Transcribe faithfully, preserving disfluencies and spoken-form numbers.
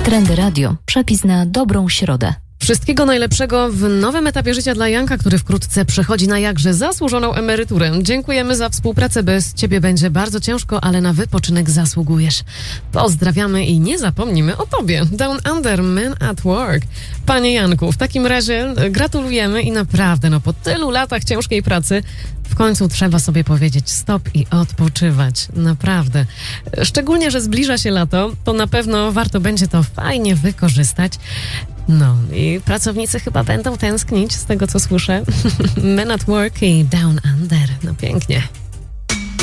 Trendy Radio. Przepis na dobrą środę. Wszystkiego najlepszego w nowym etapie życia dla Janka, który wkrótce przechodzi na jakże zasłużoną emeryturę. Dziękujemy za współpracę. Bez ciebie będzie bardzo ciężko, ale na wypoczynek zasługujesz. Pozdrawiamy i nie zapomnimy o tobie. Down Under, Men at Work. Panie Janku, w takim razie gratulujemy i naprawdę, no po tylu latach ciężkiej pracy w końcu trzeba sobie powiedzieć stop i odpoczywać. Naprawdę. Szczególnie, że zbliża się lato, to na pewno warto będzie to fajnie wykorzystać. No i pracownicy chyba będą tęsknić z tego, co słyszę. Men at Work i Down Under. No pięknie.